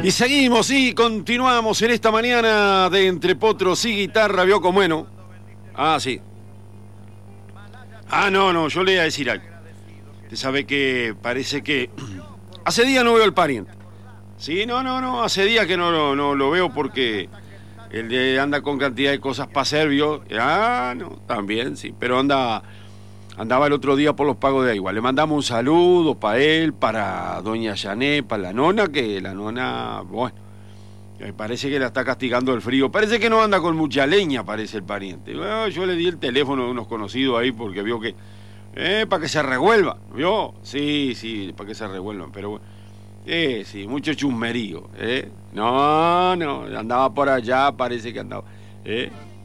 Y seguimos y continuamos en esta mañana de Entre Potros y Guitarra. ¿Vio cómo bueno? Ah, sí. Ah, no, yo le iba a decir algo. Usted sabe que parece que hace días no veo al pariente. Sí, no, hace días que no lo veo porque él anda con cantidad de cosas para hacer, ¿vio? Ah, no, también, sí, pero andaba el otro día por los pagos de agua. Le mandamos un saludo para él, para doña Yané, para la nona, que la nona, bueno, parece que la está castigando el frío. Parece que no anda con mucha leña, parece el pariente. Bueno, yo le di el teléfono de unos conocidos ahí porque vio que, para que se revuelva, ¿vio? Sí, para que se revuelvan, pero bueno. Sí, mucho chusmerío, No, andaba por allá, parece que andaba,